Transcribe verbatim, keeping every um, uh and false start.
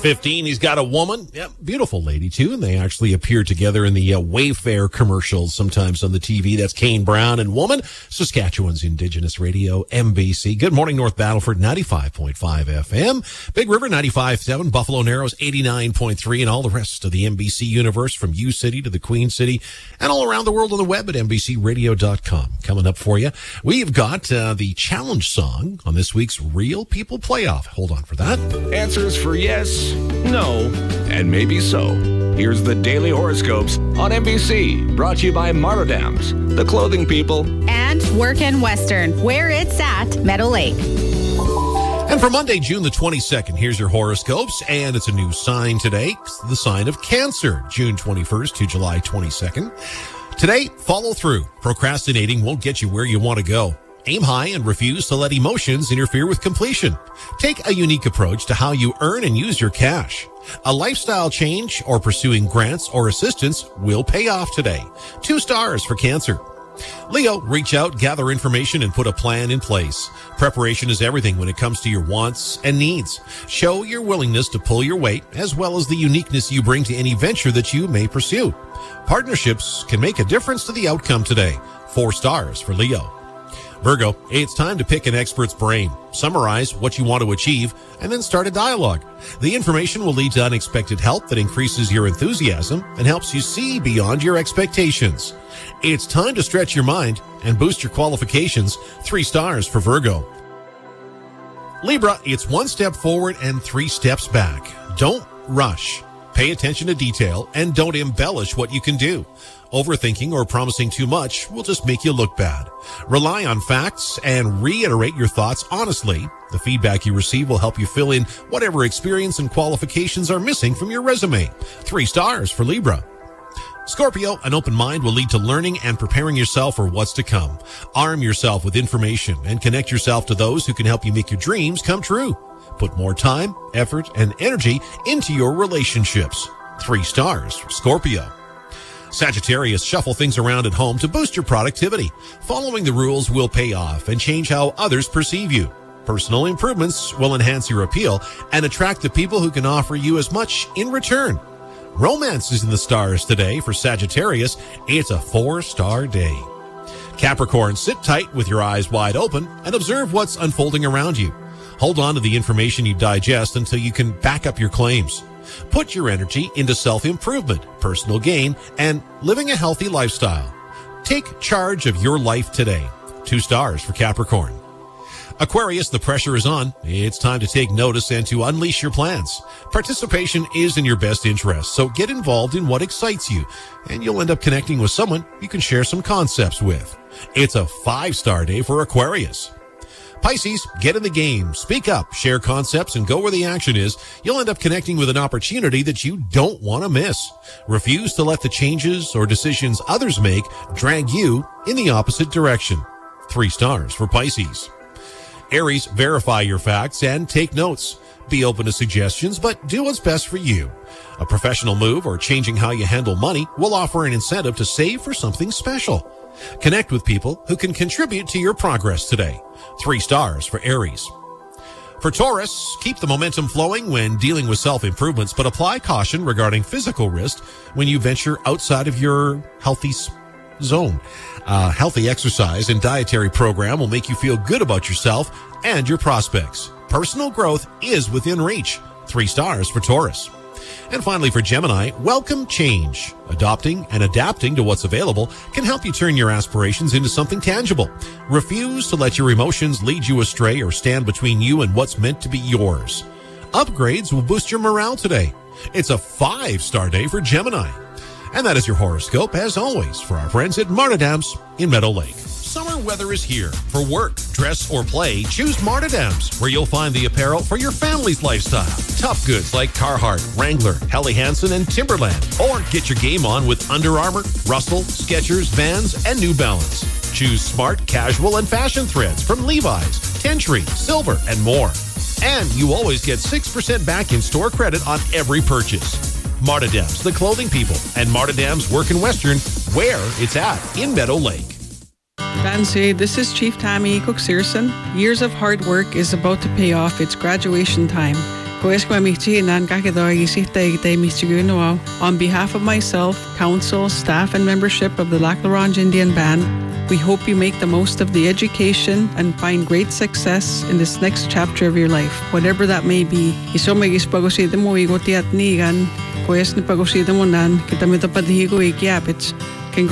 fifteen, he's got a woman. Yep, beautiful lady, too. And they actually appear together in the uh, Wayfair commercials sometimes on the T V. That's Kane Brown and Woman, Saskatchewan's Indigenous Radio, M B C. Good morning, North Battleford, ninety-five point five F M. Big River, ninety-five point seven. Buffalo Narrows, eighty-nine point three. And all the rest of the M B C universe from U City to the Queen City and all around the world on the web at N B C radio dot com. Coming up for you, we've got uh, the challenge song on this week's Real People Playoff. Hold on for that. Answers for yes, no, and maybe so. Here's the Daily Horoscopes on N B C, brought to you by Martindams, the clothing people. And Work and Western, where it's at Meadow Lake. And for Monday, June the twenty-second, here's your horoscopes, and it's a new sign today, the sign of Cancer, June twenty-first to July twenty-second. Today, follow through. Procrastinating won't get you where you want to go. Aim high and refuse to let emotions interfere with completion. Take a unique approach to how you earn and use your cash. A lifestyle change or pursuing grants or assistance will pay off today. Two stars for Cancer. Leo, reach out, gather information, and put a plan in place. Preparation is everything when it comes to your wants and needs. Show your willingness to pull your weight, as well as the uniqueness you bring to any venture that you may pursue. Partnerships can make a difference to the outcome today. Four stars for Leo. Virgo, it's time to pick an expert's brain. Summarize what you want to achieve, and then start a dialogue. The information will lead to unexpected help that increases your enthusiasm and helps you see beyond your expectations. It's time to stretch your mind and boost your qualifications. Three stars for Virgo. Libra, it's one step forward and three steps back. Don't rush. Pay attention to detail and don't embellish what you can do. Overthinking or promising too much will just make you look bad. Rely on facts and reiterate your thoughts honestly. The feedback you receive will help you fill in whatever experience and qualifications are missing from your resume. Three stars for Libra. Scorpio, an open mind will lead to learning and preparing yourself for what's to come. Arm yourself with information and connect yourself to those who can help you make your dreams come true. Put more time, effort, and energy into your relationships. Three stars for Scorpio. Sagittarius, shuffle things around at home to boost your productivity. Following the rules will pay off and change how others perceive you. Personal improvements will enhance your appeal and attract the people who can offer you as much in return. Romance is in the stars today for Sagittarius. It's a four-star day. Capricorn, sit tight with your eyes wide open and observe what's unfolding around you. Hold on to the information you digest until you can back up your claims. Put your energy into self-improvement, personal gain, and living a healthy lifestyle. Take charge of your life today. Two stars for Capricorn. Aquarius, the pressure is on. It's time to take notice and to unleash your plans. Participation is in your best interest, so get involved in what excites you, and you'll end up connecting with someone you can share some concepts with. It's a five-star day for Aquarius. Pisces, get in the game, speak up, share concepts, and go where the action is. You'll end up connecting with an opportunity that you don't want to miss. Refuse to let the changes or decisions others make drag you in the opposite direction. Three stars for Pisces. Aries, verify your facts and take notes. Be open to suggestions, but do what's best for you. A professional move or changing how you handle money will offer an incentive to save for something special. Connect with people who can contribute to your progress today. Three stars for Aries. For Taurus, keep the momentum flowing when dealing with self-improvements, but apply caution regarding physical risk when you venture outside of your healthy zone. Uh, healthy exercise and dietary program will make you feel good about yourself and your prospects. Personal growth is within reach. Three stars for Taurus. And finally for Gemini, welcome change. Adopting and adapting to what's available can help you turn your aspirations into something tangible. Refuse to let your emotions lead you astray or stand between you and what's meant to be yours. Upgrades will boost your morale today. It's a five-star day for Gemini. And that is your horoscope, as always, for our friends at Martindams in Meadow Lake. Summer weather is here. For work, dress, or play, choose Martindams, where you'll find the apparel for your family's lifestyle. Tough goods like Carhartt, Wrangler, Helly Hansen, and Timberland. Or get your game on with Under Armour, Russell, Skechers, Vans, and New Balance. Choose smart, casual, and fashion threads from Levi's, Tentree, Silver, and more. And you always get six percent back in store credit on every purchase. Martindams, the clothing people, and Martindams Work in Western, where it's at in Meadow Lake. Bansi, this is Chief Tammy Cook-Searson. Years of hard work is about to pay off. It's graduation time. On behalf of myself, council, staff, and membership of the Lac La Ronge Indian Band, we hope you make the most of the education and find great success in this next chapter of your life, whatever that may be. Iso may gispagosidem mo igoti at nigan, koyas ni pagositem mo nan, kita mito padhigo ikiapits.